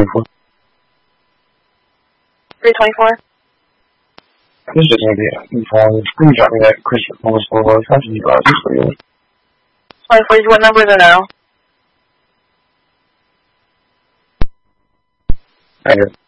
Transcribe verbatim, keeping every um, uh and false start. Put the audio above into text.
twenty-four. three twenty-four? This is just going to be a phone. Can you drop me that Christian phone store was? How should you drive this for you? twenty-four, what number is it now? Right here.